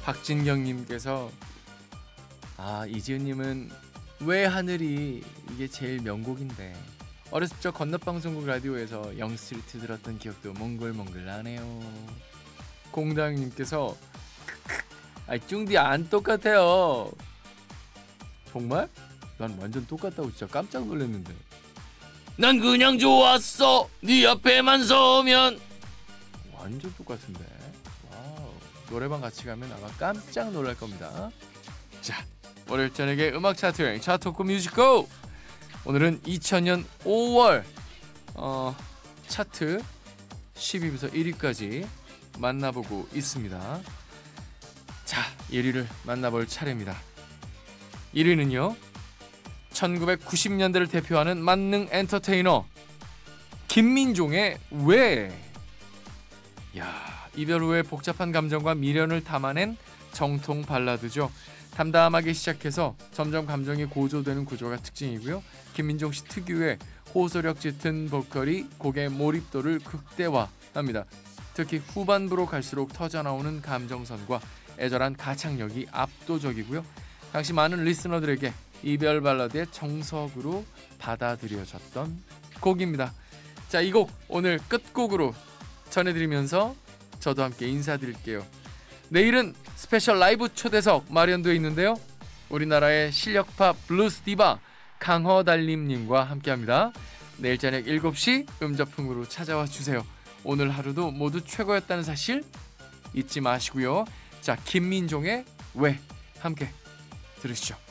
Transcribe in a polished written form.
박진경님께서 이지은님은 왜 하늘이 이게 제일 명곡인데 어렸을 적 건너방송국 라디오에서 영스트리트 들었던 기억도 몽글몽글 나네요. 공당님께서 쭝디 안 똑같아요. 정말? 난 완전 똑같다고 진짜 깜짝 놀랐는데. 난 그냥 좋았어 네 앞에만 서면. 완전 똑같은데. 와우. 노래방 같이 가면 아마 깜짝 놀랄 겁니다. 자, 월요일 저녁에 음악 차트 여행 차토크 뮤직고. 오늘은 2000년 5월 차트 10위부터 1위까지 만나보고 있습니다. 자, 1위를 만나볼 차례입니다. 1위는요 1990년대를 대표하는 만능 엔터테이너 김민종의 왜. 야, 이별 후의 복잡한 감정과 미련을 담아낸 정통 발라드죠. 담담하게 시작해서 점점 감정이 고조되는 구조가 특징이고요. 김민종 씨 특유의 호소력 짙은 보컬이 곡의 몰입도를 극대화합니다. 특히 후반부로 갈수록 터져나오는 감정선과 애절한 가창력이 압도적이고요. 당시 많은 리스너들에게 이별 발라드의 정석으로 받아들여졌던 곡입니다. 자, 이 곡 오늘 끝곡으로 전해드리면서 저도 함께 인사드릴게요. 내일은 스페셜 라이브 초대석 마련되어 있는데요. 우리나라의 실력파 블루스 디바 강허달님님과 함께합니다. 내일 저녁 7시 음저풍으로 찾아와 주세요. 오늘 하루도 모두 최고였다는 사실 잊지 마시고요. 자, 김민종의 왜 함께 들으시죠.